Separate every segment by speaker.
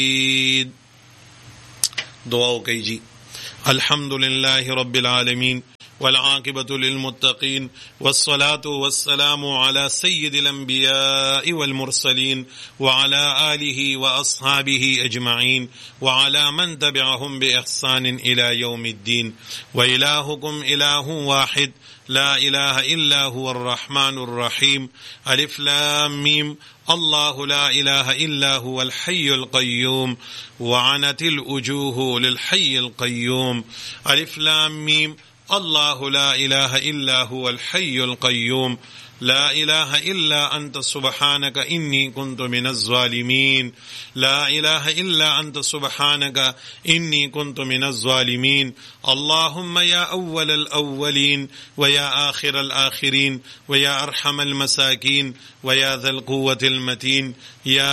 Speaker 1: दुआओं कीजिए। अल्हम्दुलिल्लाहि रब्बिल आलमीन वल्आक़िबतु लिल्मुत्तक़ीन वस्सलातु वस्सलामु अला सय्यिदिल अंबियाइ वल मुरसलीन व अला आलिहि व अस्हाबिहि अजमईन व अला मन तबिअहुम बिइहसान इला यौमिद्दीन व इलाहुकुम इलाहुन वाहिद ला इलाहा इल्ला हुवर रहमानुर रहीम। अलिफ लाम मीम अल्लाहु ला इलाहा इल्ला हुवल हय्युल क़य्यूम व अनतिल वजूहु लिल हय्यिल क़य्यूम। अलिफ लाम मीम अल्लाहु ला इलाहा इल्ला हुवल हय्युल क़य्यूम ला इलाहा इल्ला अंत सुब्हानक इन्नी कुन्तु मिनज़ ज़ालिमीन। ला इलाहा इल्ला अंत सुब्हानक इन्नी कुन्तु मिनज़ ज़ालिमीन। अल्लाहुम्मा या अव्वलल अव्वलीन व या आखिरल आखिरीन व या अरहमल मसाकीन व या ज़ल क़ुव्वतिल मतीन या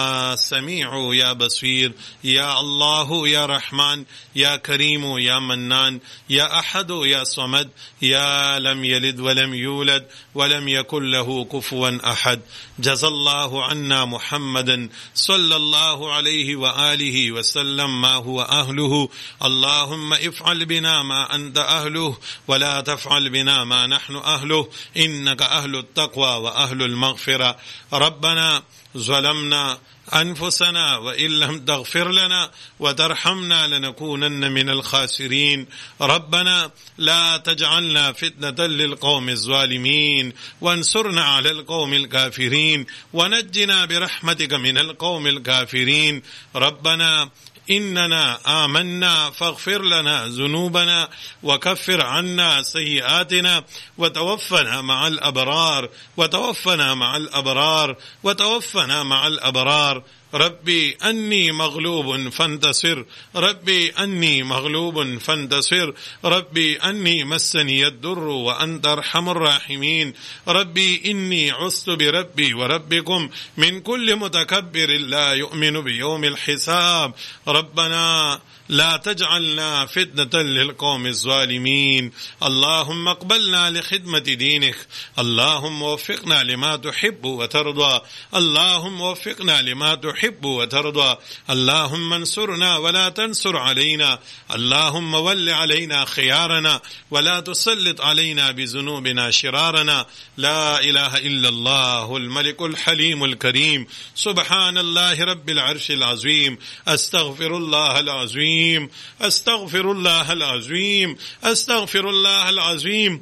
Speaker 1: समीउ या बसीर या अल्लाहु या रहमान या करीमु या मन्नान या अहदु या समद या लम यलिद व लम यूलद व लम यकुल लहू कुफुवन अहद। जज़ल्लाहु अन्ना मुहम्मदन सल्लल्लाहु अलैहि व आलिहि व सल्लम मा हुवा अहलुहु। अल्लाहुम्मा इफ़अल बिना मा अंत अहलुहु व ला तफ़अल बिना मा नहनु अहलुहु इन्नका अहलुत तक़वा व अहलुल मग़फ़िरा। रब्बना ज़लमना अनफुसना व इल्लम तग़फ़िर लना व तरहमना लनकूनन्न मिनल ख़ासिरीन। रब्बना ला तजअलना फ़ितनतल लिल क़ौमिज़ ज़ालिमीन वंसुरना अलल क़ौमिल काफ़िरीन वनज्जिना बिरहमतिका मिनल क़ौमिल काफ़िरीन। रब्बना इन्नना आमन्ना फ़ग़फ़िर लना ज़ुनूबना वकफ़िर अन्ना सय्यिआतिना वतवफ़्फ़ना मअल अबरार वतवफ़्फ़ना मअल अबरार वतवफ़्फ़ना मअल अबरार। रब्बी अन्नी मग़लूबुन फ़ंतसिर रब्बी अन्नी मग़लूबुन फ़ंतसिर रब्बी अन्नी मस्सनियद्दुर्रु व अंत अरहमुर राहिमीन। रब्बी इन्नी उस्तु बिरब्बी व रब्बिकुम मिन कुल्लि मुतकब्बिरिन ला युमिनु बियौमिल हिसाब। रब्बना ला तजअलना फ़ितनतल लिल क़ौमिज़ ज़ालिमीन। अल्लाहुम्मा अक़बलना लिख़िदमति दीनिक। अल्लाहुम्मा वफ़्फ़िक़ना लिमा तुहिब्बु व तर्दा। अल्लाहुम्मा वफ़्फ़िक़ना लिमा तुहिब्बु व तर्दा। अल्लाहुम्मा अंसुरना व ला तंसुर अलैना। अल्लाहुम्मा वल्लि अलैना ख़ियारना व ला तुसल्लित अलैना बिज़ुनूबिना शिरारना। ला इलाहा इल्लल्लाहुल मलिकुल हलीमुल करीम। सुब्हानल्लाहि रब्बिल अर्शिल अज़ीम। अस्तग़फ़िरुल्लाहल अज़ीम अस्तग़फ़िरुल्लाहल अज़ीम अस्तग़फ़िरुल्लाहल अज़ीम।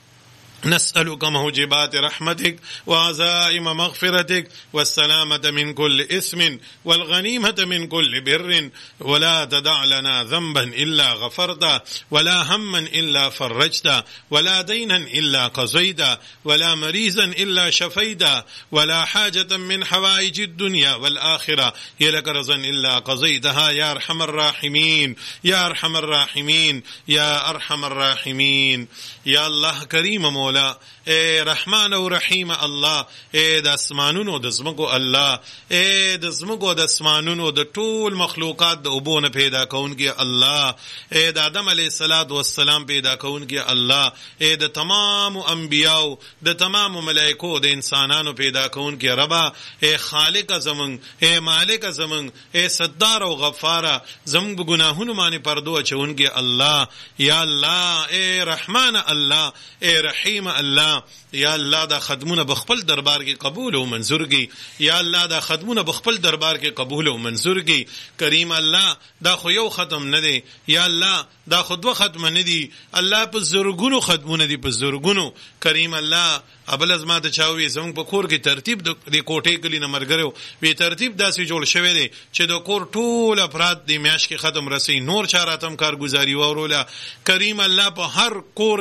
Speaker 1: नस्अलुक मौजिबात रहमतिक व अज़ाइम मग़फ़िरतिक वस्सलामत मिन कुल्लि इस्मिन वल गनीमत मिन कुल्लि बिर्रिन व ला तदअ लना ज़ंबन इल्ला गफ़रता व ला हम्मन इल्ला फ़र्रजता व ला दीनन इल्ला क़ज़यता व ला मरीज़न इल्ला शफ़यता व ला हाजतन मिन हवाइजिद दुनिया वल आखिरा हिय लक रज़न इल्ला क़ज़यतहा या अरहमर राहिमीन या अरहमर राहिमीन या अरहमर राहिमीन। या अल्लाह करीम मौला ए रहमान और रहीम अल्लाह ए द अस्मानुनो द ज़मको अल्लाह ए द ज़मको द अस्मानुनो द टूल मखलूक़ात द उबोन पैदा कौन किया अल्लाह ए द आदम अलैहिस्सलातु वस्सलाम पैदा कौन किया अल्लाह ए द तमाम अंबियाओ द तमाम मलाइको द इंसानानो पैदा कौन किया रबा ए खालिक ज़मन ए मालिक ज़मन ए सद्दार और गफ़ारा ज़म गुनाहुन माने पर्दो चौन किया अल्लाह। या अल्लाह ए रहमान अल्लाह ए रहीम अल्लाह। या अल्लाह दा खदमुना बखपल दरबार के कबूल व मंजूर की। या अल्लाह दा खदमुना बखपल दरबार के कबूल व मंजूर की। करीम अल्लाह दा खो यो खत्म न दे। या अल्लाह दा खुद व खत्म न दी। अल्लाह पर ज़ुर्गुनो खत्मुन दी पर ज़ुर्गुनो। करीम अल्लाह अबल अज़मा त चावी ज़म पर कोर की तरतीब दी कोटे कली न मरगरो वे तरतीब दासी जोड़ शवे दे चे दो कोर टूल अपराध दी मैश के खत्म रसी नूर चारातम कार गुजारी वरोला। करीम अल्लाह पर हर कोर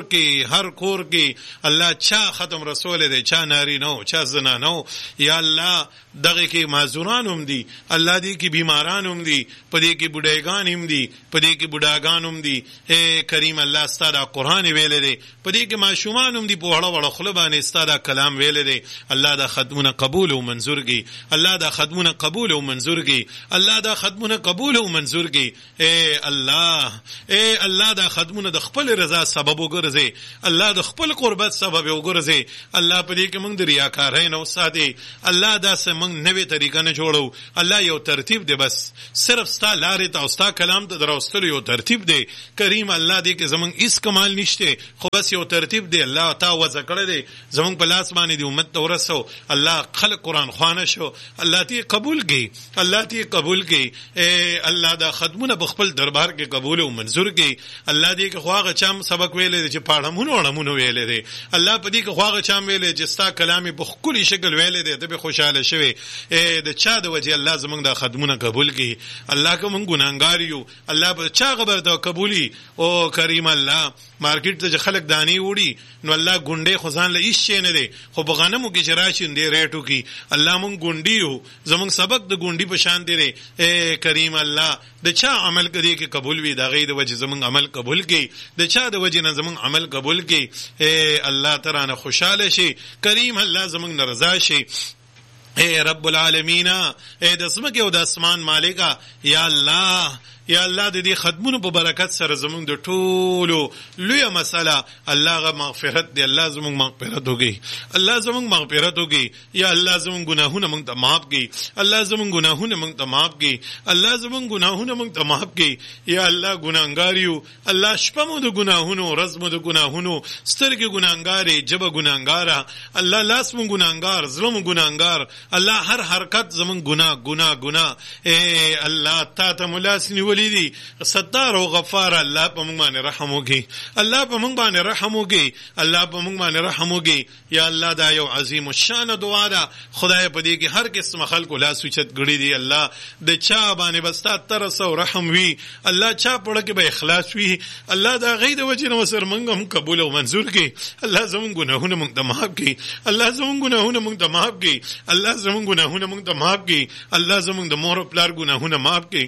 Speaker 1: के अल्लाह चा खत्म रसूल दे चा नारी नो चा जना नो। या अल्लाह दगे के माजुरान उमदी अल्लाह दी की बीमारान उमदी पदे की बुढ़ेगान उमदी पदे की बुढ़ागान उमदी ए करीम अल्लाह अस्तादा कुरान वेले दे पदे के माशुमान उमदी पोहड़ा वड़ा खुलबान अस्तादा कलाम वेले दे। अल्लाह दा खदमुना कबूल व मंजूर की। अल्लाह दा खदमुना कबूल व मंजूर की। अल्लाह दा खदमुना कबूल व मंजूर की। ए अल्लाह दा खदमुना द खपल रजा सबब वगरजे अल्लाह द खपल कुर्बत सबब वगरजे अल्लाह पदे के मंग रियाकार है नौ सादे अल्लाह दा से زمونږ نوې طریقه نه جوړو. الله یو ترتیب دی، بس صرف ستا لارې ته او ستا کلام ته دراوستلو یو ترتیب دی. کریم الله دې کې زمونږ هیڅ کمال نشته، خو بس یو ترتیب دی. الله تا وضع کړی دی، زمونږ په لاس باندې دی امت ته ورسو. الله خلق قرآن خوانه شو، الله تی قبول کی، الله تی قبول کی. الله دا ختمونه په خپل دربار کې قبول او منظور کی. الله دې کې خواغه چم سبق ویلې چې پاړمونو ویلې دي. الله په دې کې خواغه چم ویلې چې ستا کلامي په خولي شکل ویلې دي، ته به خوشاله شوي. د چا د وجه الله زمونږ دا ختمونه قبول کی. الله کوم ګناګار یو، الله په چا خبر ته قبولي. او کریم الله مارکیټ ته خلک دانی وړي، نو الله ګونډې خزان له هیڅ شي نه دی، خو په غنمو کې چې راشي دې ریټو کې الله مونږ ګونډي یو، زمونږ سبق د ګونډي په شان دی. کریم الله د چا عمل کړي کې قبول وي، دا غي د وجه زمونږ عمل قبول کړي، د چا د وجه نه زمونږ عمل قبول کړي. الله ترانه خوشاله شي، کریم الله زمونږ ناراضه شي. رب العالمین، د سمکه او د اسمان مالکا، یا الله یا الله د دې خدمونو په برکت سره زمونږ د ټولو لویه مسله الله غ مغفرت دی. الله زمونږ مغفرت وکړي، الله زمونږ مغفرت وکړي. یا الله زمونږ ګناهونه موږ ته معاف کړي، الله زمونږ ګناهونه موږ ته معاف کړي، الله زمونږ ګناهونه موږ ته معاف کړي. یا الله ګناهګار یو، الله شپه مو د ګناهونو، ورځ مو د ګناهونو، سترګې ګناهګارې، جبه ګناهګاره، الله لاس مو ګناهګار، زړه مو ګناهګار، الله هر حرکت زمونږ ګناه. الله تا ته ملاس ولیدي ستار او غفار. الله په موږ باندې رحم وکړي، الله په موږ باندې رحم وکړي، الله په موږ باندې رحم وکړي. یا الله دا یو عظیم الشان دعا ده. خدای په دې کې هر قسم خلکو لاس اوچت کړي دي. الله د چا باندې بستا ترس او رحم وي، الله چا پړه کې به اخلاص وي. الله دا غي د وجه نو سر موږ هم قبول او منظور کړي. الله زموږ ګناهونه موږ ته معاف کړي، الله زموږ ګناهونه موږ ته معاف کړي، الله زموږ ګناهونه موږ ته معاف کړي، الله زموږ د مور او پلار ګناهونه معاف کړي.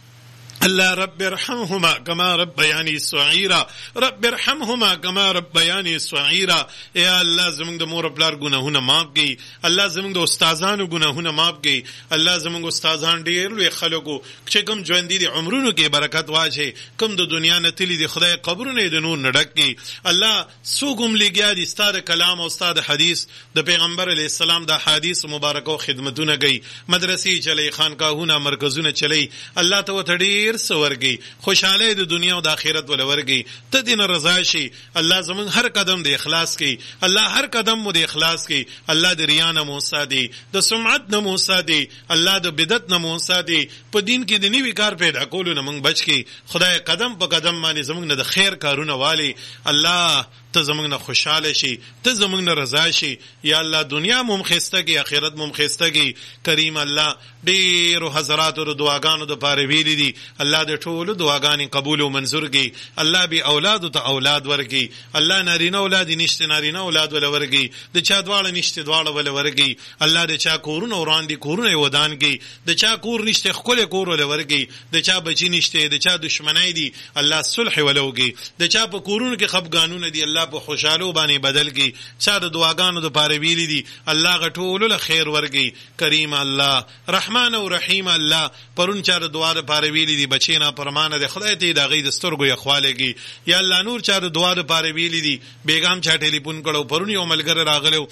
Speaker 1: الله رب ارحمهما كما ربياني صغيرا، رب ارحمهما كما ربياني صغيرا. یا الله زمونږ د مور پلار ګناهونه معاف کړي، الله زمونږ د استادانو ګناهونه معاف کړي، الله زمونږ استادان ډېر لوی خلکو چې کوم ژوند دي عمرونو کې برکت واچي، کوم د دنیا نه تللی دي خدای قبرونه د نور نډک کړي. الله سوګم لګیا دي ستاره کلام او ستاره حدیث د پیغمبر علی السلام د حدیث مبارکو خدمتونه کوي، مدرسې چلی، خانقاهونه، مرکزونه چلی. الله ته وتړي سورګي خوشاله د دنیا او د آخرت ولورګي، ته دین رضا شي. الله زمون هر قدم د اخلاص کی، الله هر قدم مو د اخلاص کی. الله د ریا نه موسادي، د سمعت نه موسادي، الله د بدعت نه موسادي. په دین کې د نیوی کار پیدا کولو نه مونږ بچ کی. خدای قدم په قدم باندې زمونږ نه د خیر کارونه والی. الله ته زمونږ نه خوشاله شي، ته زمونږ نه رضا شي. یا الله دنیا مو مخسته کی، آخرت مو مخسته کی. کریم الله ډیرو حضرات او دعاګانو د پاره ویلي دي، الله د ټولو دعاګانې قبول او منظور کی. الله به اولاد ته اولاد ورګي، الله نارینه اولاد نشته نارینه اولاد ول ورګي، د چا دواړه نشته دواړه ول ورګي. الله د چا کورونه وراندي کورونه ودان کی، د چا کور نشته خپل کور ول ورګي، د چا بچی نشته، د چا دشمنای دي الله صلح ولوږي، د چا په کورونو کې خفګانونه دي الله په خوشالو باندې بدل کی. چا د دعاګانو د پاره ویلي دي الله غټول له خیر ورګي. کریم الله رحمان او رحیم الله پرون چا د دعا د پاره ویلي دي بچینا پرمانه د خدای ته د غي د سترګو یخوالېږي. یا الله نور چا د دعا د پاره ویلي دي بیگام چا ټلیفون کړو پرون یو ملګری راغلو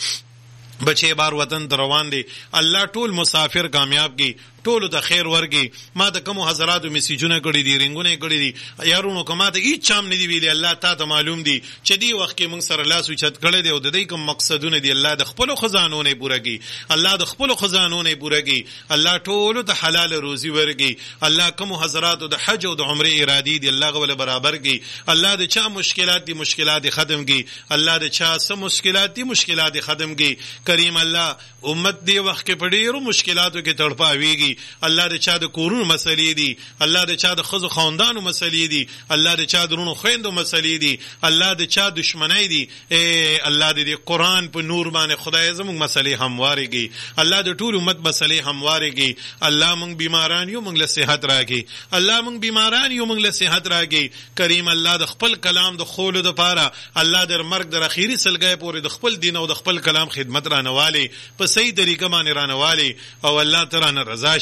Speaker 1: بچي بار وطن ته روان دي. الله ټول مسافر کامیاب کی، ټولو ته خیر ورګي. ما ته کوم حضراتو میسیجونه کړی دي، رنگونه کړی دي، یارونو کومه ته هیڅ چام نه دی ویلي. الله ته معلوم دي چې دی وخت کې موږ سره لاس وچت کړی دی او د دې کوم مقصدونه دي الله د خپل خزانو نه پورهږي، الله د خپل خزانو نه پورهږي. الله ټولو ته حلال روزي ورګي. الله کوم حضراتو د حج او د عمره ارادي دي الله غول برابر کی. الله د چا مشکلات دي مشکلات ختم کی، الله د چا سم مشکلات دي مشکلات ختم کی. کریم الله امت دی وخت کې پډیرو مشکلاتو کې تړپاویږي. الله د چا د کورونو مسلې دي، الله د چا د خزو خاندانو مسلې دي، الله د چا درونو خويندو مسلې دي، الله د چا دشمنی دي. الله د قرآن په نور باندې خدای زموږ مسلې همواريږي، الله د ټول امت مسلې همواريږي. الله موږ بیماران یو موږ له صحت راکړي، الله موږ بیماران یو موږ له صحت راکړي. کریم الله د خپل کلام د خولو د پاره الله در مرګ در اخیری سلګي پورې د خپل دین او د خپل کلام خدمت رانواله په صحیح طریقه باندې رانواله او الله تعالی رضا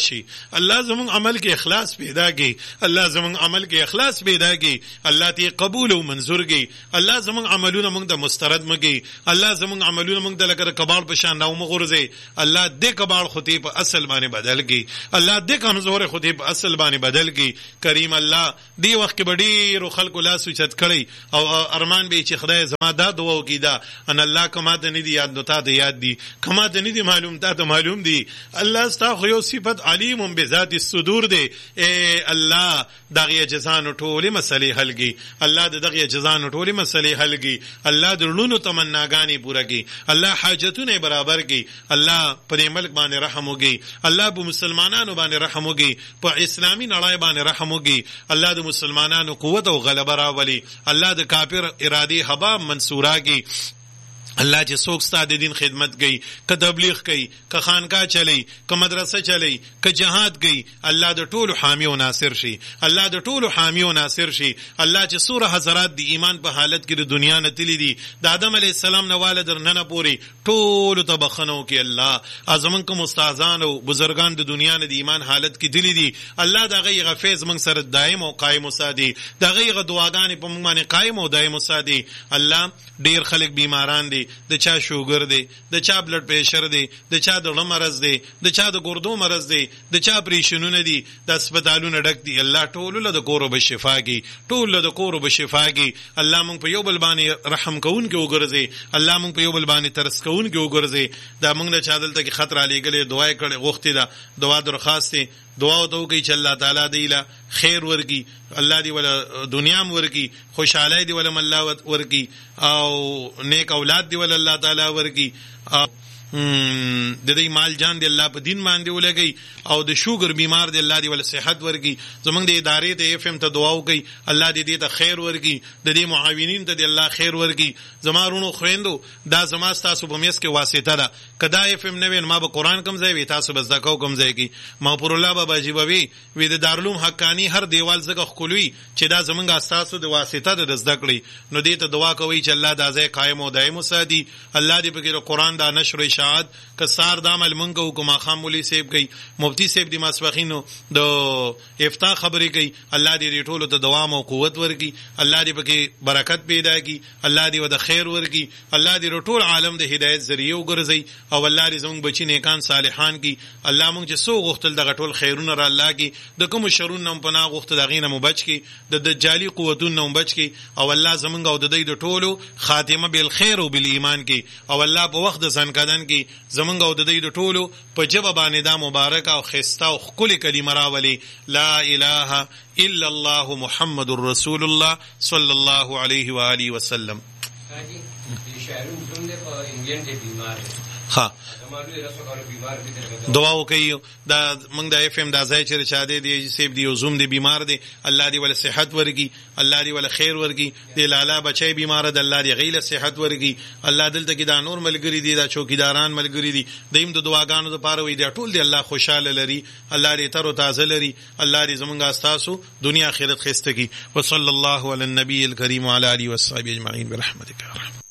Speaker 1: راشي. الله زمون عمل کې اخلاص پیدا کړي، الله زمون عمل کې اخلاص پیدا کړي، الله ته قبول او منظور کړي. الله زمون عملونه موږ د مسترد مګي، الله زمون عملونه موږ د لکه کباړ په شان نو مغورځي. الله دې کباړ خطی په اصل باندې بدل کړي، الله دې کمزور خطی په اصل باندې بدل کړي. کریم الله دی وخت کې ډېر خلکو لاس اوچت کړي او ارمان به چې خدای زما دا دعا وکړي دا ان الله کما ته نه دی یاد نو تا ته یاد دی، کما ته نه دی معلوم تا ته معلوم دی. الله ستا خو یو صفت علیم بذات الصدور دی. اے الله دغه جزان ټولې مسلې حل کړي، الله دغه جزان ټولې مسلې حل کړي، الله د لونو تمناګانې پوره کړي، الله حاجتونه برابر کړي، الله په ملک باندې رحم وکړي، الله په مسلمانانو باندې رحم وکړي، په اسلامي نړۍ باندې رحم وکړي، الله د مسلمانانو قوت او غلبه راولي، الله د کافر ارادي هبا منصورا کړي. الله چې څوک ستا د دین خدمت کوي، که تبلیغ کوي، که خانقاه چلی، که مدرسه چلی، که جهاد کوي، الله د ټولو حامی او ناصر شي، الله د ټولو حامی او ناصر شي. الله چې سوره حضرات د ایمان په حالت کې د دنیا نه تللی دي، د آدم علیه السلام نه واله در ننه پورې ټولو ته بخښنه وکړي. الله زمونږ کوم استادان او بزرګان د دنیا نه د ایمان حالت کې تللی دي، الله د هغې فیض موږ سره دایم او قایم وساتي، د هغې دعاګانې په موږ باندې قایم او دایم وساتي. الله ډېر خلک بیماران دي، د چا شوګر دی، د چا بلډ پریشر دی، د چا د زړه مرض دی، د چا د ګردو مرض دی، د چا پریشنونه دي، د هسپتالونو ډک دي. الله ټولو له د کورو به شفا کړي، ټولو له د کورو به شفا کړي. الله موږ په یو بل باندې رحم کوونکي وګرځي، الله موږ په یو بل باندې ترس کوونکي وګرځي. دا موږ نه چا دلته کې خطر علیګلې دعا یې کړې غوښتې ده، دعا درخواست دی، دعا ته وکړي چې الله تعالی دی له خیر ورکړي، الله دی ولا دنیا م ورکړي، خوشحالي دی ولا الله ورکړي، او نیک اولاد دی ولا الله تعالی ورکړي، د دې مال جان دی الله په دین باندې ولګي، او د شوګر بیمار دی الله دی ول صحت ورکړي. زمونږ د ادارې ته اف ام ته دعا وکړي، الله دې ته خیر ورکړي، د دې معاونین ته دی الله خیر ورکړي. زمارونو خويندو دا زما تاسو په میس کې واسطه ده، کدا اف ام نه ما به قران کم ځای وي، تاسو بس دکاو کم ځای کې ما پر الله بابا جی بوي وي د دارالعلوم حقانی هر دیوال زګه خولوي چې دا زمونږ تاسو د واسطه د زده کړي. نو دې ته دعا کوي چې الله دا ځای قائم او دائم وساتي، الله دې په قران دا نشر کسار د عمل مونږ او کومه خامولي سیب کوي، مفتی سیب د ماسپخینو د افتاء خبرې کوي. الله دې ټولو ته دوام او قوت ورکړي، الله دې پکې برکت پیدا کړي، الله دې ود خیر ورکړي، الله دې ټول عالم د هدایت ذریعہ وګرځي، او الله دې زموږ بچی نیکان صالحان کړي. الله مونږ چې سو غختل دغه ټول خیرونه را الله کړي، د کوم شرونو نه پناه غخت دغې نه مبچ کړي، د دجالي قوتونو نه مبچ کړي، او الله زموږ او د دې د ټولو خاتمه بالخير او بالایمان کړي، او الله په وخت د ځنکدن کې زمونږ او د دې د ټولو په جبه باندې دا مبارک او خسته او خولي کلمه راولي، لا اله الا الله محمد رسول الله صلی الله علیه و آله وسلم.
Speaker 2: حاجی شاعرون زنده په انګلند کې بیمار
Speaker 1: ها دعا وکي دا موږ د اف ام دا ځای چې چاده دی سیب دی او زوم دی بیمار دی، الله دی ول صحت ورګي، الله دی ول خیر ورګي، دی لالا بچي بیمار دی، الله دی غیله صحت ورګي. الله دلته کې دا نور ملګری دي، دا چوکیداران ملګری دي، دیم د دعاګانو لپاره وي، دا ټول دی الله خوشاله لري، الله دې تر او تازه لري، الله دې زمونږ استاسو دنیا آخرت خسته کی. وصلی الله علی النبی الکریم وعلى اله وصحبه اجمعین برحمتک.